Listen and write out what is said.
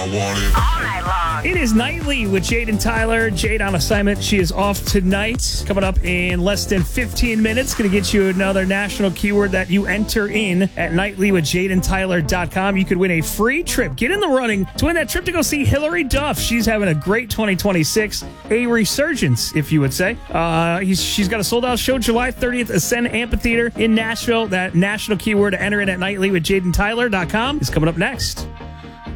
All night long. It is Nightly with Jade and Tyler. Jade on assignment. She is off tonight. Coming up in less than 15 minutes. Going to get you another national keyword that you enter in at nightlywithjadeandtyler.com. You could win a free trip. Get in the running to win that trip to go see Hillary Duff. She's having a great 2026. A resurgence, if you would say. She's got a sold-out show July 30th, Ascend Amphitheater in Nashville. That national keyword to enter in at nightlywithjadeandtyler.com is coming up next.